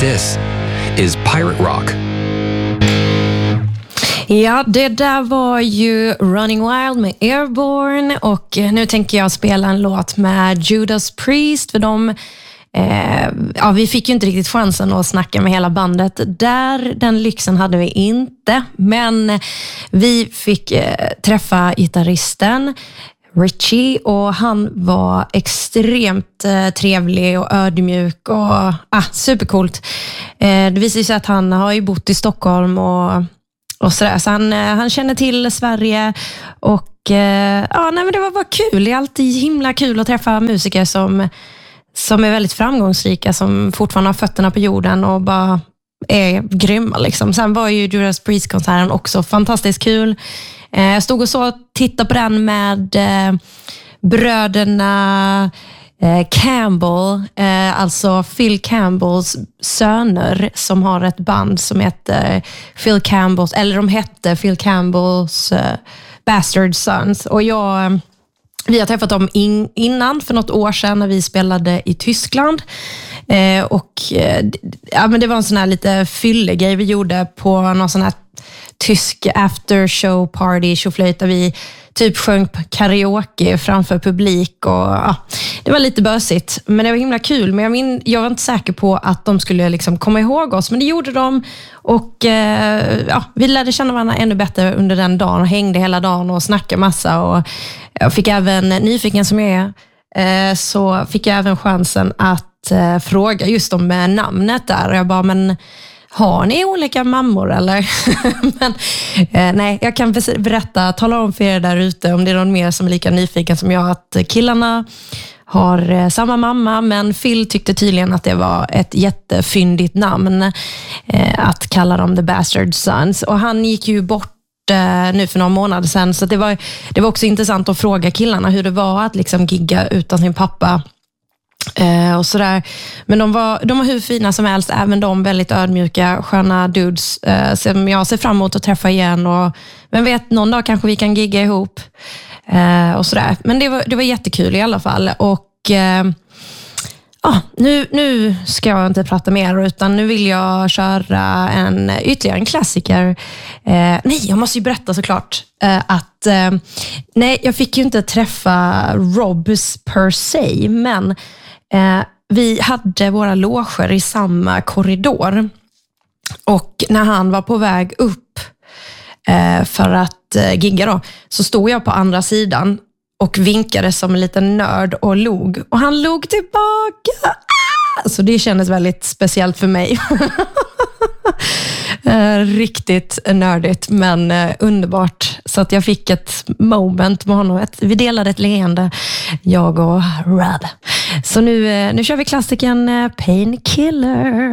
This is Pirate Rock. Ja, det där var ju Running Wild med Airborne, och nu tänker jag spela en låt med Judas Priest, för vi fick ju inte riktigt chansen att snacka med hela bandet. Den lyxen hade vi inte, men vi fick träffa gitarristen Richie, och han var extremt trevlig och ödmjuk och supercoolt. Det visade sig att han har ju bott i Stockholm och sådär, så han känner till Sverige, och men det var bara kul. Det är alltid himla kul att träffa musiker som är väldigt framgångsrika, som fortfarande har fötterna på jorden och bara är grymma liksom. Sen var ju Judas Priest-konserten också fantastiskt kul. Jag stod och tittade på den med bröderna Campbell, alltså Phil Campbells söner, som har ett band som heter Phil Campbells, eller de hette Phil Campbells Bastard Sons, och vi har träffat dem innan för något år sedan när vi spelade i Tyskland, men det var en sån här lite fyllegrej vi gjorde på någon sån här tysk after show party tjoflöjt, där vi typ sjöng karaoke framför publik, och det var lite bösigt, men det var himla kul. Men jag var inte säker på att de skulle liksom komma ihåg oss, men det gjorde de, och vi lärde känna varandra ännu bättre under den dagen och hängde hela dagen och snackade massa, och jag fick även, nyfiken som jag är, så fick jag även chansen att fråga just om namnet där, och jag bara, men har ni olika mammor eller? Men nej, jag kan tala om för er där ute, om det är någon mer som är lika nyfiken som jag, att killarna har samma mamma, men Phil tyckte tydligen att det var ett jättefyndigt namn att kalla dem The Bastard Sons, och han gick ju bort nu för några månader sedan, så det var också intressant att fråga killarna hur det var att liksom gigga utan sin pappa. Och sådär. Men de var hur fina som helst, även de väldigt ödmjuka, sköna dudes, som jag ser fram emot att träffa igen, och vem vet, någon dag kanske vi kan gigga ihop och sådär. Men det var jättekul i alla fall, och nu ska jag inte prata mer, utan nu vill jag köra ytterligare en klassiker. Nej, jag måste ju berätta såklart att jag fick ju inte träffa Robs per se, men vi hade våra loger i samma korridor, och när han var på väg upp för att gigga då, så stod jag på andra sidan och vinkade som en liten nörd och log, och han log tillbaka. Så det kändes väldigt speciellt för mig. Riktigt nördigt, men underbart. Så att jag fick ett moment med honom. Vi delade ett leende, jag och Rad. Så nu kör vi klassiken Painkiller.